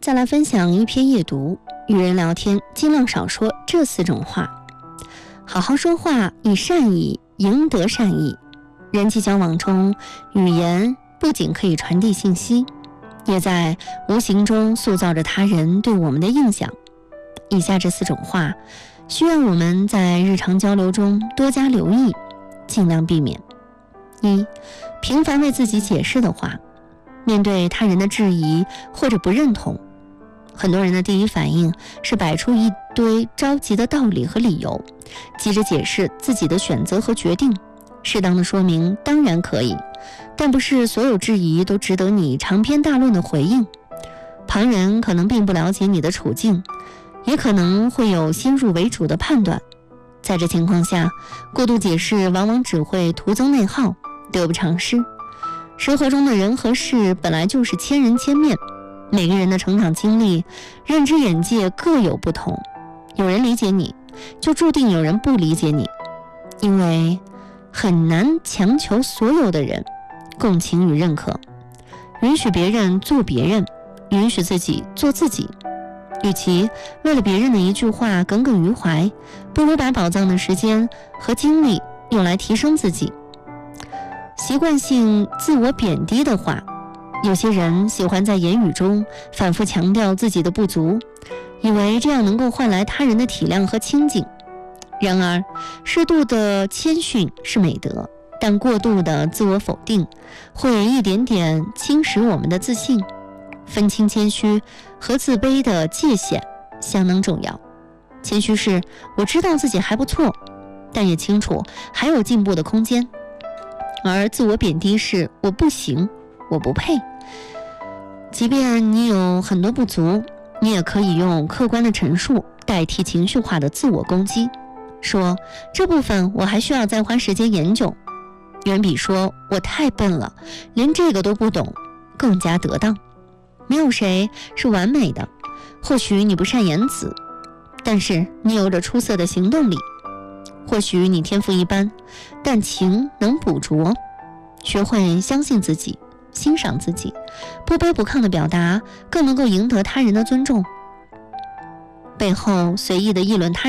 再来分享一篇夜读，与人聊天尽量少说这4种话。好好说话，以善意赢得善意。人际交往中，语言不仅可以传递信息，也在无形中塑造着他人对我们的印象。以下这4种话，需要我们在日常交流中多加留意，尽量避免。1. 频繁为自己解释的话。面对他人的质疑或者不认同，很多人的第一反应是摆出一堆着急的道理和理由，急着解释自己的选择和决定。适当的说明当然可以，但不是所有质疑都值得你长篇大论的回应。旁人可能并不了解你的处境，也可能会有先入为主的判断。在这情况下，过度解释往往只会徒增内耗，得不偿失。生活中的人和事本来就是千人千面，每个人的成长经历、认知眼界各有不同，有人理解你，就注定有人不理解你，因为很难强求所有的人共情与认可。允许别人做别人，允许自己做自己。与其为了别人的一句话耿耿于怀，不如把宝藏的时间和精力用来提升自己。习惯性自我贬低的话，有些人喜欢在言语中反复强调自己的不足，以为这样能够换来他人的体谅和亲近。然而，适度的谦逊是美德，但过度的自我否定会一点点侵蚀我们的自信。分清谦虚和自卑的界限相当重要。谦虚是我知道自己还不错，但也清楚还有进步的空间。而自我贬低是我不行，我不配。即便你有很多不足，你也可以用客观的陈述代替情绪化的自我攻击，说这部分我还需要再花时间研究，远比说我太笨了，连这个都不懂更加得当。没有谁是完美的，或许你不善言辞，但是你有着出色的行动力。或许你天赋一般，但情能捕捉。学会相信自己，欣赏自己，不卑不亢的表达，更能够赢得他人的尊重。背后随意的议论他人